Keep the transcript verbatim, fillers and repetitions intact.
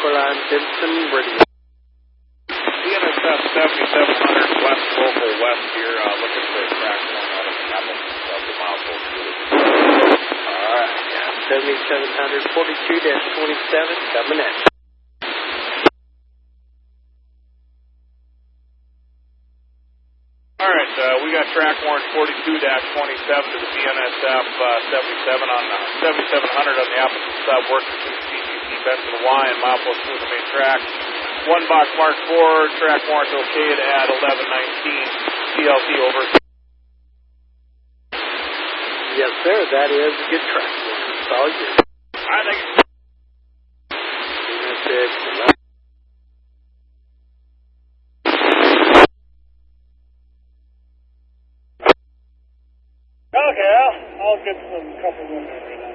Equaline Benson Radio. B N S F seventy-seven hundred West Local West here, uh, looking for a track one out of the Appleton South of Milesville. Alright, yeah, seventy-seven hundred forty-two dash twenty-seven coming in. Alright, uh, we got track warrant forty-two dash twenty-seven to the B N S F uh, seventy-seven on uh, seventy-seven hundred on the Appleton Sub, working through C C C Benson Y and Milepost through the main track. One box mark four, track warrant okayed at eleven nineteen. C L T over. Yes, sir, that is a good track warrant. It's all yours. I think That's it. Okay, I'll, I'll get some couple of them right now.